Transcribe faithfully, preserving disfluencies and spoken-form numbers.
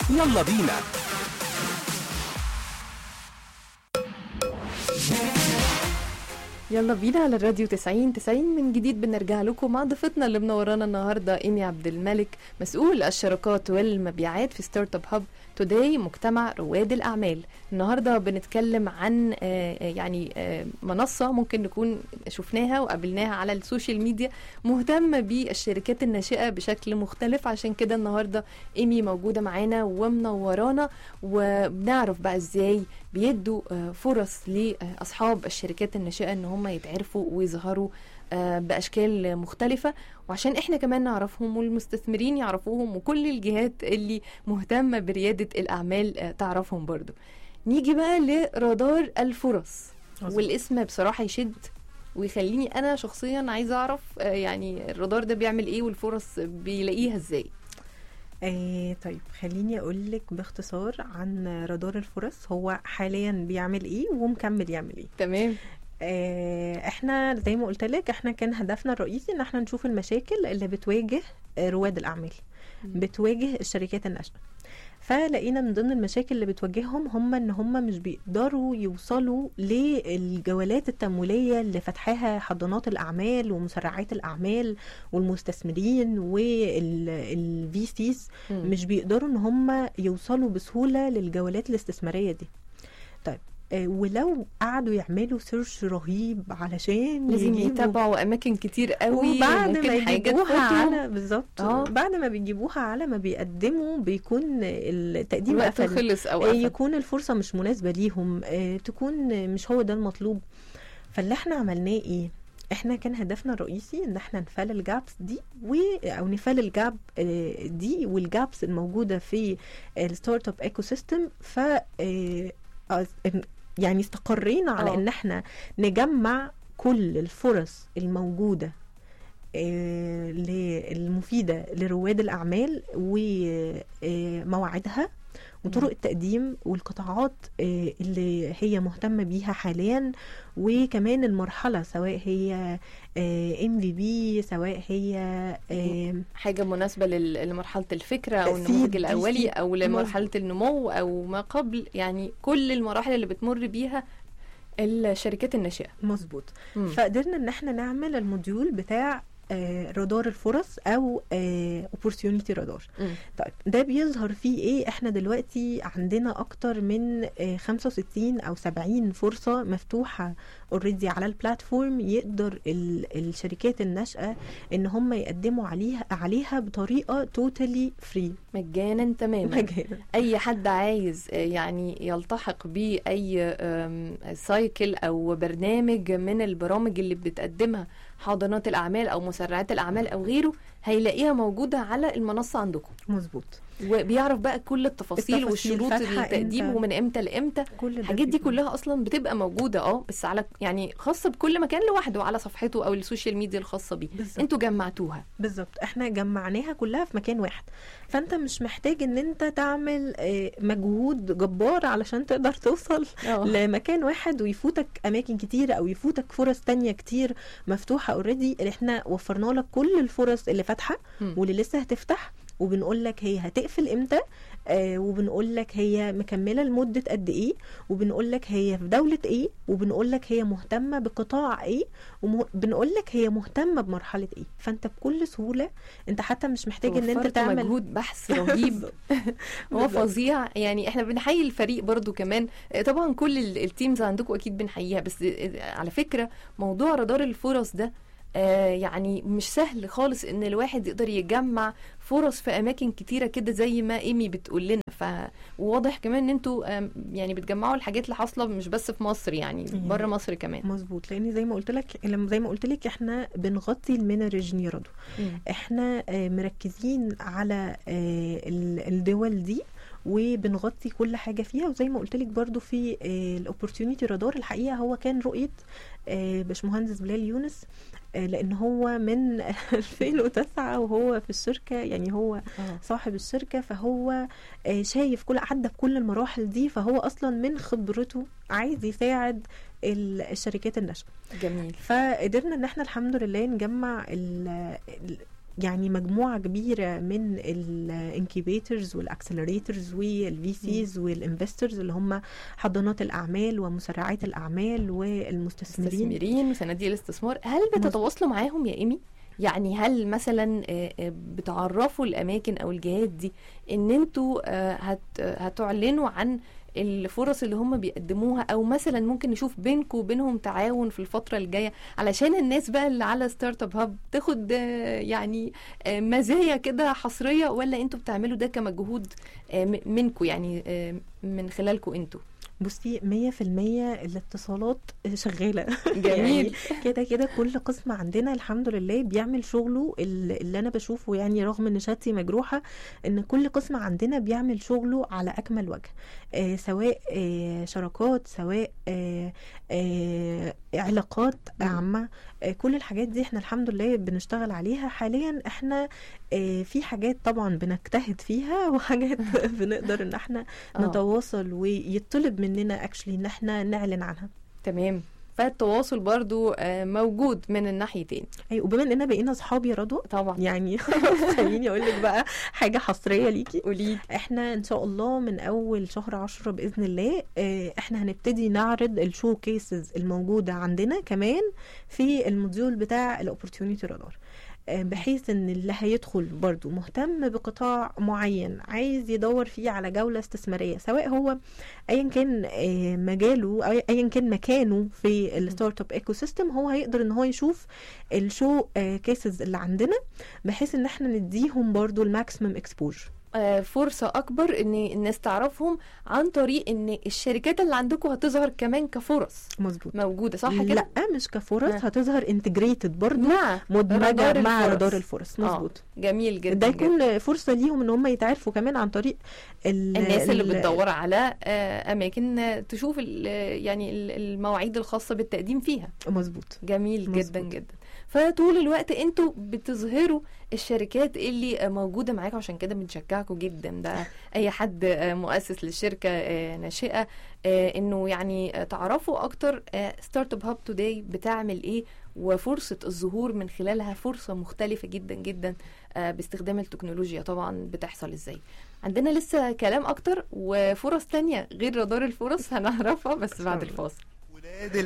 يلا بينا. يلا بينا على الراديو تسعين تسعين من جديد. بنرجع لكم مع ضيفتنا اللي منورانا النهارده إيمي عبد الملك، مسؤول الشراكات والمبيعات في ستارت اب هاب توداي، مجتمع رواد الاعمال. النهارده بنتكلم عن يعني منصه ممكن نكون شفناها وقابلناها على السوشيال ميديا، مهتمه بالشركات الناشئه بشكل مختلف. عشان كده النهارده إيمي موجوده معانا ومنورانا، وبنعرف بقى ازاي بيدوا فرص لاصحاب الشركات الناشئه ان هم يتعرفوا ويظهروا بأشكال مختلفة، وعشان احنا كمان نعرفهم والمستثمرين يعرفوهم وكل الجهات اللي مهتمة بريادة الأعمال تعرفهم برضو. نيجي بقى لرادار الفرص، والاسم بصراحة يشد ويخليني أنا شخصيا عايزة أعرف يعني الرادار ده بيعمل ايه والفرص بيلاقيها ازاي. آه طيب خليني أقول لك باختصار عن رادار الفرص، هو حاليا بيعمل ايه ومكمل يعمل ايه. تمام. احنا زي ما قلت لك احنا كان هدفنا الرئيسي ان احنا نشوف المشاكل اللي بتواجه رواد الاعمال، بتواجه الشركات الناشئه. فلقينا من ضمن المشاكل اللي بتواجههم هم ان هم مش بيقدروا يوصلوا للجولات التمويليه اللي فتحها حضانات الاعمال ومسرعات الاعمال والمستثمرين والفي سيز، مش بيقدروا ان هم يوصلوا بسهوله للجولات الاستثماريه دي. طيب ولو قعدوا يعملوا سيرش رهيب علشان لازم يتابعوا اماكن كتير قوي، وبعد ما يجيبوها على بالظبط آه. بعد ما بيجيبوها على ما بيقدموا بيكون التقديم قفل خلص او قفل. يكون الفرصه مش مناسبه ليهم، تكون مش هو ده المطلوب. فاللي احنا عملناه ايه؟ احنا كان هدفنا الرئيسي ان احنا نفعل الجابس دي و او نفعل الجاب دي والجابس الموجوده في الستارت اب ايكو سيستم. ف يعني استقرينا على أوه. ان احنا نجمع كل الفرص الموجودة آه المفيدة لرواد الأعمال ومواعيدها وطرق التقديم والقطاعات آه اللي هي مهتمة بيها حاليا، وكمان المرحلة سواء هي ام في بي سواء هي آه حاجة مناسبة لمرحلة الفكرة أو النموذج الأولي أو لمرحلة النمو أو ما قبل، يعني كل المراحل اللي بتمر بيها الشركات الناشئة. مظبوط. فقدرنا ان احنا نعمل الموديول بتاع آه رادار الفرص او آه opportunity رادار. طيب ده بيظهر فيه ايه؟ احنا دلوقتي عندنا اكتر من آه خمسة وستين او سبعين فرصة مفتوحة اوريدي على البلاتفورم، يقدر الشركات الناشئة ان هم يقدموا عليها عليها بطريقة توتالي فري، مجانا تماما. مجانا. اي حد عايز يعني يلتحق باي سايكل او برنامج من البرامج اللي بتقدمها حاضنات الاعمال او مسرعات الاعمال او غيره هيلاقيها موجودة على المنصة عندكم. مظبوط. وبيعرف بقى كل التفاصيل والشروط التقديم ومن امتى لامتى. الحاجات دي كلها اصلا بتبقى موجوده اه بس على يعني خاصه بكل مكان لوحده على صفحته او السوشيال ميديا الخاصه بيه. انتوا جمعتوها بالظبط، احنا جمعناها كلها في مكان واحد. فانت مش محتاج ان انت تعمل مجهود جبار علشان تقدر توصل أوه. لمكان واحد ويفوتك اماكن كتير او يفوتك فرص تانية كتير مفتوحه اوريدي. احنا وفرنا لك كل الفرص اللي فاتحه واللي لسه هتفتح، وبنقول لك هي هتقفل امتى، آه وبنقول لك هي مكمله لمده قد ايه، وبنقول لك هي في دوله ايه، وبنقول لك هي مهتمه بقطاع ايه، وبنقول لك هي مهتمه بمرحله ايه. فانت بكل سهوله انت حتى مش محتاج ان انت تعمل مجهود بحث رهيب. هو فظيع. يعني احنا بنحيي الفريق برضو كمان طبعا، كل التيمز عندكم اكيد بنحييها. بس على فكره موضوع رادار الفرص ده آه يعني مش سهل خالص ان الواحد يقدر يجمع فرص في اماكن كتيره كده زي ما ايمي بتقول لنا. فواضح كمان ان انتوا آه يعني بتجمعوا الحاجات اللي حاصله مش بس في مصر، يعني بره مصر كمان. مظبوط. لان زي ما قلت لك لما زي ما قلت لك احنا بنغطي المينا ريجن يا رضوى. احنا آه مركزين على آه الدول دي وبنغطي كل حاجه فيها. وزي ما قلت لك برضو في الاوبورتيونيتي رادار الحقيقه هو كان رؤيه باشمهندس بلال يونس، لان هو من ألفين وتسعة وهو في الشركه، يعني هو صاحب الشركه، فهو شايف كل عدى بكل المراحل دي، فهو اصلا من خبرته عايز يساعد الشركات الناشئه. جميل. فقدرنا ان احنا الحمد لله نجمع يعني مجموعة كبيرة من الانكيبيترز والاكسلريترز والفي سيز والانفسترز اللي هم حضانات الاعمال ومسرعات الاعمال والمستثمرين المستثمرين وصناديق الاستثمار. هل بتتواصلوا معاهم يا ايمي؟ يعني هل مثلا بتعرفوا الاماكن او الجهات دي ان انتوا هتعلنوا عن الفرص اللي هم بيقدموها، او مثلا ممكن نشوف بينكم وبينهم تعاون في الفترة الجاية علشان الناس بقى اللي على ستارت اب هاب تاخد يعني مزايا كده حصرية، ولا انتوا بتعملوا ده كمجهود منكم يعني من خلالكم انتوا؟ بصي مية في المية الاتصالات شغالة. جميل. يعني كده كده كل قسم عندنا الحمد لله بيعمل شغله اللي أنا بشوفه، يعني رغم ان شهادتي مجروحة ان كل قسم عندنا بيعمل شغله على أكمل وجه، آه سواء آه شراكات، سواء آه آه علاقات عامة، آه كل الحاجات دي احنا الحمد لله بنشتغل عليها حاليا. احنا آه في حاجات طبعا بنجتهد فيها وحاجات بنقدر ان احنا نتواصل ويطلب مننا اكشلي ان احنا نعلن عنها. تمام. فالتواصل برضو موجود من الناحيتين. اي وبما اننا بقينا اصحاب يا رضوى طبعا يعني خليني اقول لك بقى حاجه حصريه ليكي. قولي. احنا ان شاء الله من اول شهر عشرة باذن الله احنا هنبتدي نعرض الشو كيسز الموجوده عندنا كمان في الموديول بتاع الاوبورتيونيتي رادار، بحيث ان اللي هيدخل برضو مهتم بقطاع معين عايز يدور فيه على جولة استثمارية، سواء هو ايا كان مجاله او ايا كان مكانه في الستارت اب ايكو سيستم، هو هيقدر ان هو يشوف الشو كيسز اللي عندنا بحيث ان احنا نديهم برضو الماكسيمم اكسبوجر، فرصة أكبر إن الناس تعرفهم عن طريق إن الشركات اللي عندكم هتظهر كمان كفرص. مظبوط. موجودة صح كده؟ لا مش كفرص، ها. هتظهر انتجريتد برضو مع مدمجة مع رادار الفرص. مظبوط. آه. جميل جدا. ده يكون فرصة ليهم إن هم يتعرفوا كمان عن طريق الناس اللي بتدور على أماكن تشوف يعني المواعيد الخاصة بالتقديم فيها. مظبوط. جميل مزبوط. جدا جدا. فطول الوقت انتوا بتظهروا الشركات اللي موجودة معاكم، عشان كده بنشجعكم جدا. ده اي حد مؤسس للشركة ناشئة انه يعني تعرفوا اكتر ستارت اب هاب توداي بتعمل ايه، وفرصة الظهور من خلالها فرصة مختلفة جدا جدا باستخدام التكنولوجيا طبعا بتحصل ازاي. عندنا لسه كلام اكتر وفرص تانية غير رادار الفرص هنعرفها بس بعد الفاصل.